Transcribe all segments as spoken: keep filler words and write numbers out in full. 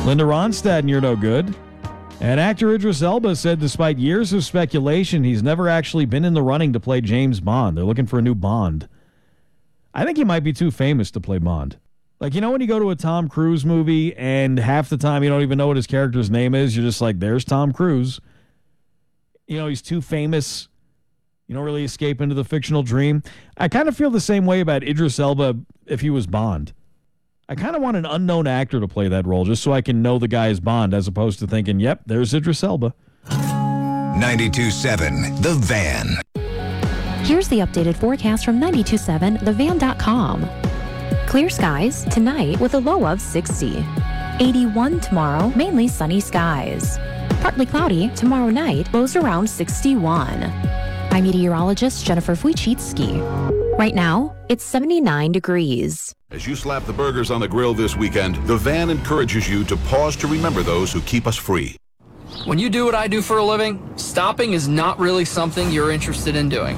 Linda Ronstadt and You're No Good. And actor Idris Elba said despite years of speculation, he's never actually been in the running to play James Bond. They're looking for a new Bond. I think he might be too famous to play Bond. Like, you know when you go to a Tom Cruise movie and half the time you don't even know what his character's name is? You're just like, there's Tom Cruise. You know, he's too famous. You don't really escape into the fictional dream. I kind of feel the same way about Idris Elba if he was Bond. I kind of want an unknown actor to play that role just so I can know the guy is Bond as opposed to thinking, yep, there's Idris Elba. ninety-two point seven The Van. Here's the updated forecast from ninety-two point seven the van dot com. Clear skies tonight with a low of sixty. eighty-one tomorrow, mainly sunny skies. Partly cloudy tomorrow night, lows around sixty-one. I'm meteorologist Jennifer Wojcicki. Right now, it's seventy-nine degrees. As you slap the burgers on the grill this weekend, the van encourages you to pause to remember those who keep us free. When you do what I do for a living, stopping is not really something you're interested in doing.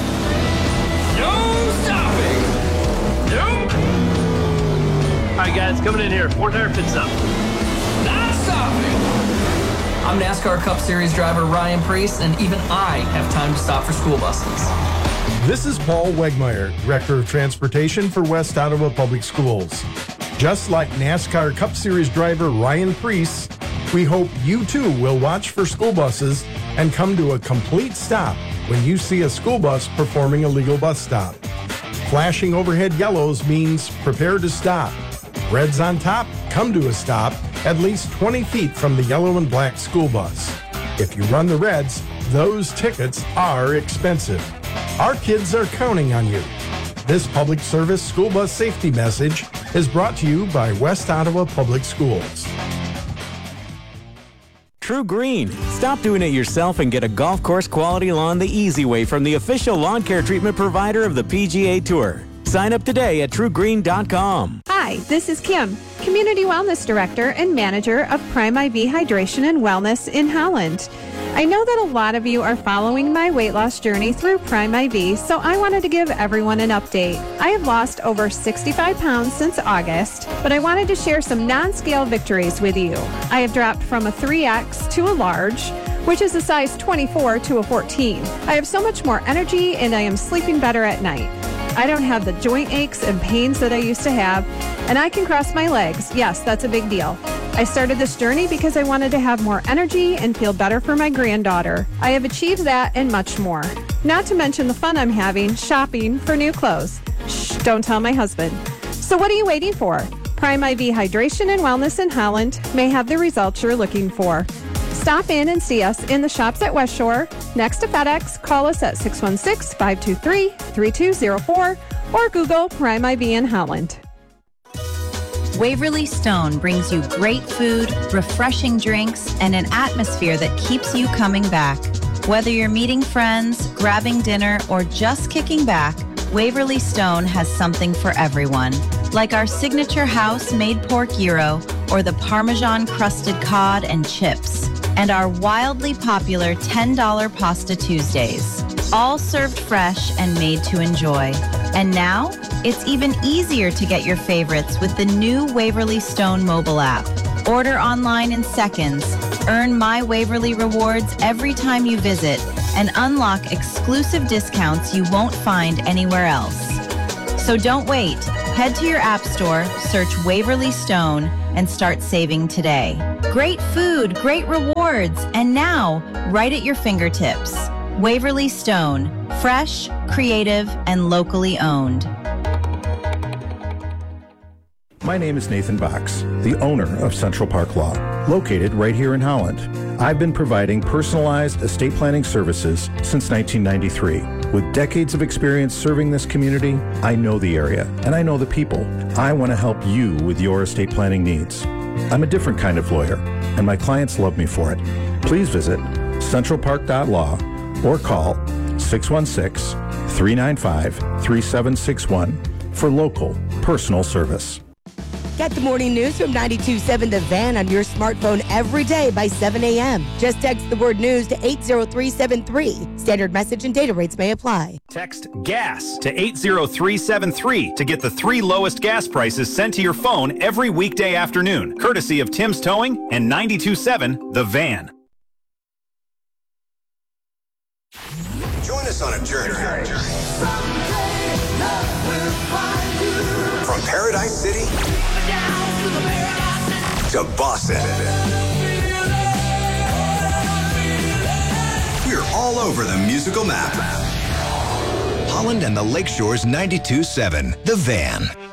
No stopping! Nope! All right, guys, coming in here. Four tire pit stop. Not stopping! I'm NASCAR Cup Series driver Ryan Preece, and even I have time to stop for school buses. This is Paul Wegmeyer, Director of Transportation for West Ottawa Public Schools. Just like NASCAR Cup Series driver Ryan Preece, we hope you too will watch for school buses and come to a complete stop when you see a school bus performing a legal bus stop. Flashing overhead yellows means prepare to stop. Reds on top, come to a stop at least twenty feet from the yellow and black school bus. If you run the reds, those tickets are expensive. Our kids are counting on you. This public service school bus safety message is brought to you by West Ottawa Public Schools. True Green. Stop doing it yourself and get a golf course quality lawn the easy way from the official lawn care treatment provider of the P G A Tour. Sign up today at true green dot com. Hi, this is Kim, Community Wellness Director and Manager of Prime I V Hydration and Wellness in Holland. I know that a lot of you are following my weight loss journey through Prime I V, so I wanted to give everyone an update. I have lost over sixty-five pounds since August, but I wanted to share some non-scale victories with you. I have dropped from a three X to a large, which is a size twenty-four to a fourteen. I have so much more energy and I am sleeping better at night. I don't have the joint aches and pains that I used to have, and I can cross my legs. Yes, that's a big deal. I started this journey because I wanted to have more energy and feel better for my granddaughter. I have achieved that and much more. Not to mention the fun I'm having shopping for new clothes. Shh, don't tell my husband. So what are you waiting for? Prime I V Hydration and Wellness in Holland may have the results you're looking for. Stop in and see us in the shops at West Shore, next to FedEx. Call us at six one six, five two three, three two zero four or Google Prime I V in Holland. Waverly Stone brings you great food, refreshing drinks, and an atmosphere that keeps you coming back. Whether you're meeting friends, grabbing dinner, or just kicking back, Waverly Stone has something for everyone. Like our signature house-made pork gyro or the Parmesan-crusted cod and chips. And our wildly popular ten dollar Pasta Tuesdays. All served fresh and made to enjoy. And now, it's even easier to get your favorites with the new Waverly Stone mobile app. Order online in seconds, earn My Waverly rewards every time you visit, and unlock exclusive discounts you won't find anywhere else. So don't wait. Head to your app store, search Waverly Stone, and start saving today. Great food, great rewards, and now, right at your fingertips. Waverly Stone, fresh, creative, and locally owned. My name is Nathan Box, the owner of Central Park Law, located right here in Holland. I've been providing personalized estate planning services since nineteen ninety-three. With decades of experience serving this community, I know the area and I know the people. I want to help you with your estate planning needs. I'm a different kind of lawyer, and my clients love me for it. Please visit central park dot law or call six one six, three nine five, three seven six one for local personal service. Get the morning news from ninety-two point seven The Van on your smartphone every day by seven a.m. Just text the word news to eight zero three seven three. Stay Standard message and data rates may apply. Text GAS to eight zero three seven three to get the three lowest gas prices sent to your phone every weekday afternoon, courtesy of Tim's Towing and ninety-two point seven The Van. Join us on a journey. From Paradise City to Boston. We're all over the musical map. Holland and the Lakeshore's ninety-two point seven The Van.